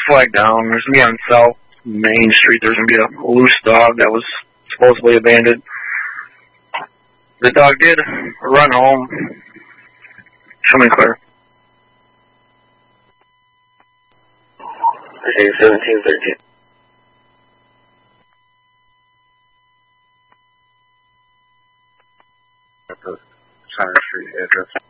flag down. There's gonna be on South Main Street. There's gonna be a loose dog that was supposedly abandoned. The dog did run home. Show me clear. Okay, 1713. At the Center Street address.